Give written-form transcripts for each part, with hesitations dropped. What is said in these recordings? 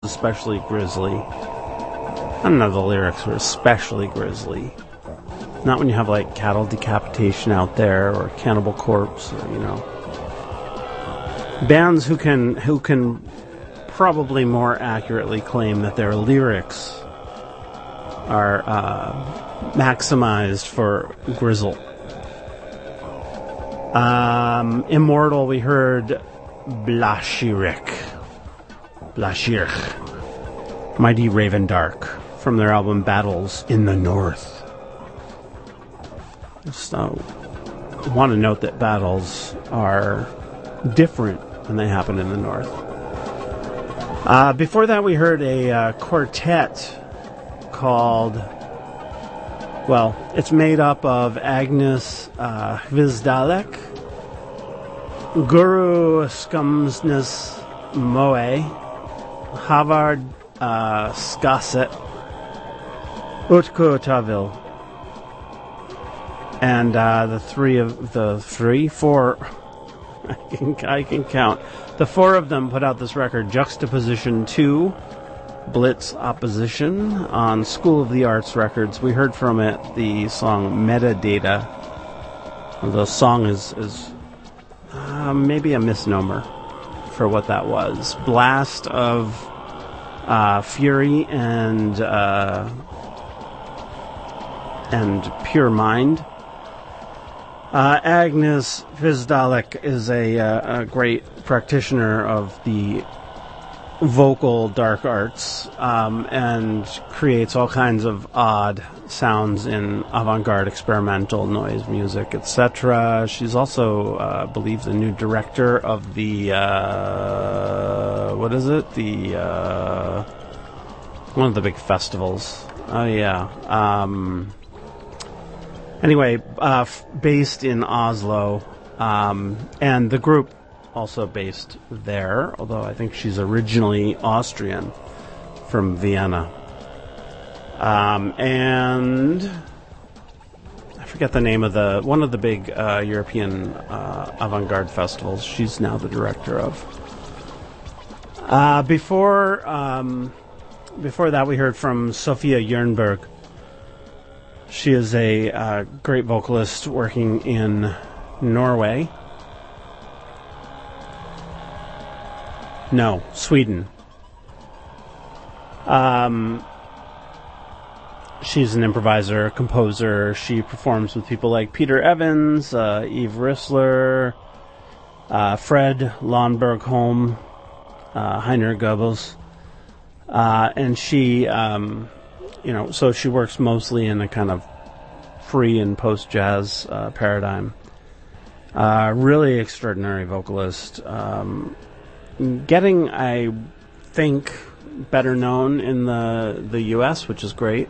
especially grisly. I don't know, the lyrics were especially grisly. Not when you have like cattle decapitation out there or Cannibal Corpse or, you know, bands who can probably more accurately claim that their lyrics are maximized for grizzle. Immortal, we heard Blashirk, Mighty Raven Dark, from their album Battles in the North. Just want to note that battles are different when they happen in the North. Before that, we heard a quartet called, well, it's made up of Agnes Hvizdzalek, Guru Skumsnes Moe, Havard Skaset, Utku Tavil, and four, I can count. The four of them put out this record, Juxtaposition 2, Blitz Opposition, on School of the Arts Records. We heard from it the song Metadata. The song is maybe a misnomer for what that was. Blast of fury and pure mind. Agnes Hvizdzalek is a great practitioner of the vocal dark arts, and creates all kinds of odd sounds in avant-garde experimental noise music, etc. She's also, I believe, the new director of the one of the big festivals. Anyway, based in Oslo, and the group also based there, although I think she's originally Austrian, from Vienna. And I forget the name of one of the big European avant-garde festivals she's now the director of. Before that, we heard from Sophia Jernberg. She is a great vocalist working in Norway. No, Sweden. She's an improviser, composer. She performs with people like Peter Evans, Eve Rissler, Fred Lomberg-Holm, Heiner Goebbels. And she, so she works mostly in a kind of free and post-jazz paradigm. Really extraordinary vocalist. Getting, I think, better known in the U.S., which is great.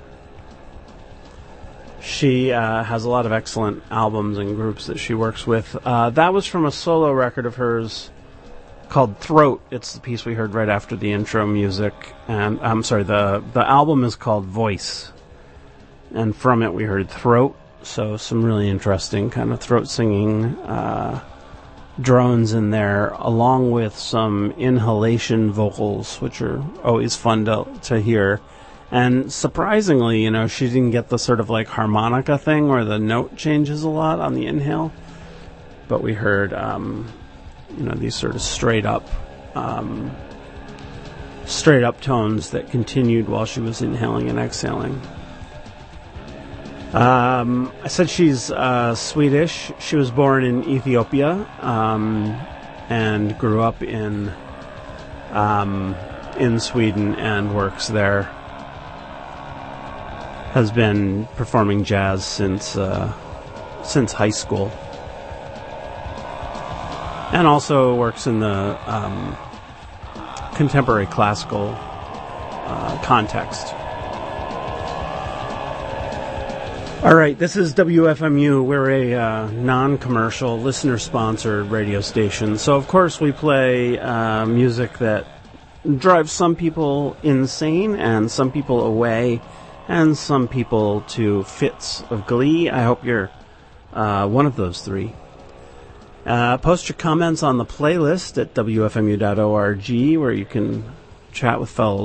She has a lot of excellent albums and groups that she works with. That was from a solo record of hers called Throat. It's the piece we heard right after the intro music. And I'm sorry, the album is called Voice. And from it we heard Throat. So some really interesting kind of throat singing drones in there, along with some inhalation vocals, which are always fun to hear. And surprisingly, she didn't get the sort of like harmonica thing where the note changes a lot on the inhale. But we heard, these sort of straight up tones that continued while she was inhaling and exhaling. I said she's Swedish. She was born in Ethiopia and grew up in Sweden and works there. Has been performing jazz since high school, and also works in the contemporary classical context. All right, this is WFMU. We're a non-commercial, listener-sponsored radio station. So, of course, we play music that drives some people insane and some people away and some people to fits of glee. I hope you're one of those three. Post your comments on the playlist at WFMU.org, where you can chat with fellow